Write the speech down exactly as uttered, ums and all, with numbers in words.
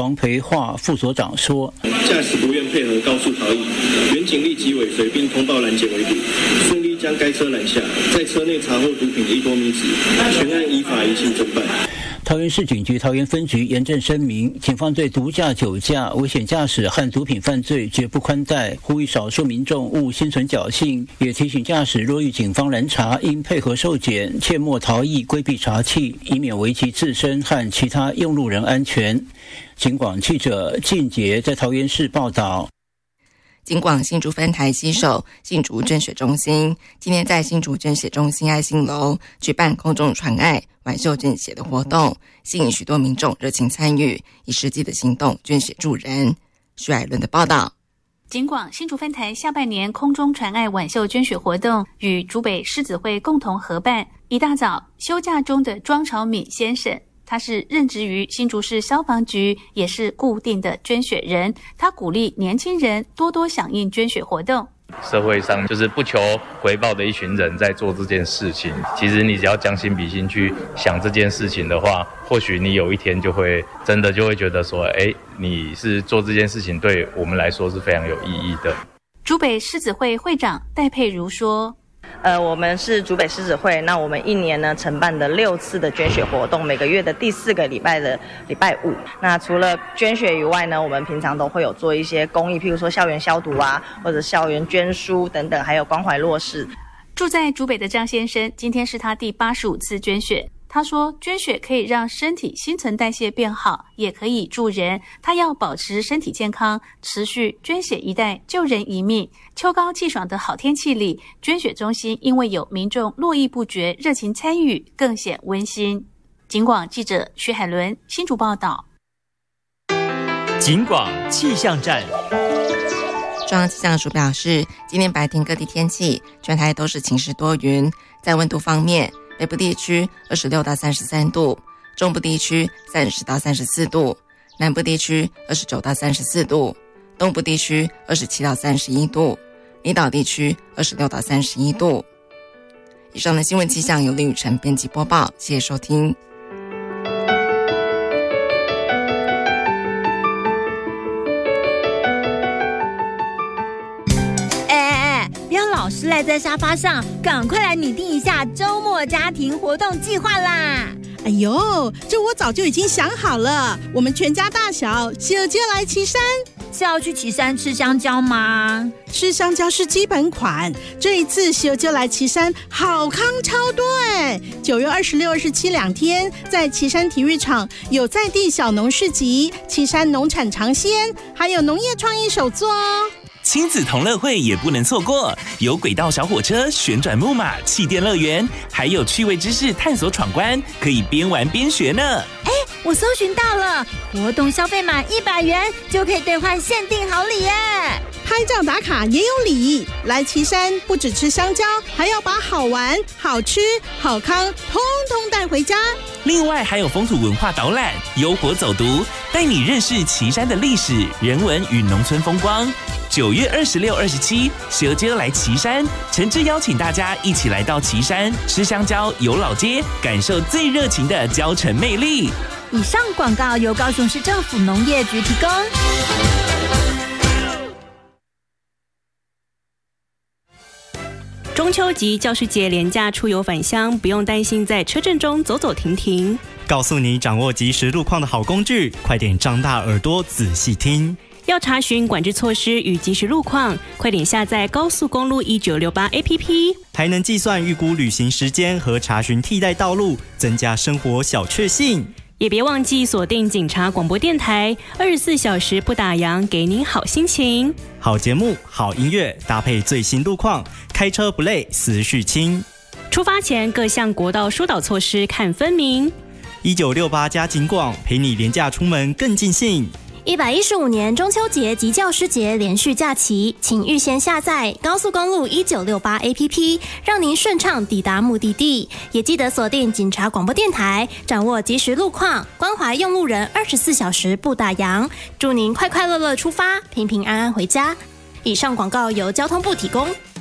黄培化副所长说：“ 驾驶不愿配合高速逃逸，原警立即尾随并通报拦截围捕，顺利将该车拦下，在车内查获毒品一多米纸，全案依法移行侦办。” 桃园市警局桃园分局严正声明，警方对毒驾、酒驾、危险驾驶和毒品犯罪绝不宽待，呼吁少数民众勿心存侥幸，也提醒驾驶若遇警方拦查，应配合受检，切莫逃逸、规避查缉，以免危及自身和其他用路人安全。警广记者靳杰在桃园市报道。 警广新竹分台携手新竹捐血中心，今天在新竹捐血中心爱心楼举办公众传爱挽袖捐血的活动，吸引许多民众热情参与，以实际的行动捐血助人。徐海伦的报道。 警广新竹分台下半年空中传爱挽袖捐血活动与竹北狮子会共同合办。一大早休假中的庄朝敏先生，他是任职于新竹市消防局，也是固定的捐血人。他鼓励年轻人多多响应捐血活动。 社会上就是不求回报的一群人在做这件事情，其实你只要将心比心去想这件事情的话，或许你有一天就会真的就会觉得说，哎，你是做这件事情对我们来说是非常有意义的。 竹北狮子会会长戴佩如说， 呃，我们是竹北狮子会，那我们一年呢承办的六次的捐血活动，每个月的第四个礼拜的礼拜五。那除了捐血以外呢，我们平常都会有做一些公益，譬如说校园消毒啊，或者校园捐书等等，还有关怀弱势。 住在竹北的张先生，今天是他第八十五次捐血。他说，捐血可以让身体新陈代谢变好，也可以助人。他要保持身体健康，持续捐血一代，救人一命。秋高气爽的好天气里，捐血中心因为有民众络绎不绝，热情参与，更显温馨。警广记者徐海伦新竹报道。 警广气象站。 中央气象署表示，今天白天各地天气全台都是晴时多云。在温度方面，北部地区二十六到三十三度，中部地区三十到三十四度，南部地区二十九到三十四度，东部地区二十七到三十一度，离岛地区二十六到三十一度。以上的新闻气象由林雨晨编辑播报，谢谢收听。 老师赖在沙发上，赶快来拟定一下周末家庭活动计划啦！ 哎呦，这我早就已经想好了，我们全家大小小就来旗山。 是要去旗山吃香蕉吗？ 吃香蕉是基本款，这一次小就来旗山好康超多哎！九月二十六、二十七两天，在旗山体育场有在地小农市集、旗山农产尝鲜，还有农业创意手作哦。 亲子同乐会也不能错过，有轨道小火车、旋转木马、气垫乐园，还有趣味知识探索闯关，可以边玩边学呢。 哎，我搜寻到了，活动消费满一百元就可以兑换限定好礼耶！ 拍照打卡也有礼，来旗山不只吃香蕉，还要把好玩、好吃、好康通通带回家。 另外还有风土文化导览、优活走读，带你认识旗山的历史、人文与农村风光。九月二十六、二十七，蛇街来旗山，诚挚邀请大家一起来到旗山吃香蕉、游老街，感受最热情的蕉城魅力。 以上广告由高雄市政府农业局提供。 中秋及教师节连假出游返乡，不用担心在车阵中走走停停。 告诉你掌握即时路况的好工具，快点张大耳朵仔细听。 要查询管制措施与即时路况，快点下载高速公路一九六八 A P P， 还能计算预估旅行时间和查询替代道路，增加生活小确幸。 也别忘记锁定警察广播电台，二十四小时不打烊，给您好心情。 好节目、好音乐，搭配最新路况，开车不累，思绪轻。 出发前各项国道疏导措施看分明。 一九六八加警广，陪你连假出门更尽兴。 一百一十五年中秋节及教师节连续假期，请预先下载高速公路一九六八 A P P， 让您顺畅抵达目的地。也记得锁定警察广播电台，掌握即时路况，关怀用路人，二十四小时不打烊。祝您快快乐乐出发，平平安安回家。以上广告由交通部提供。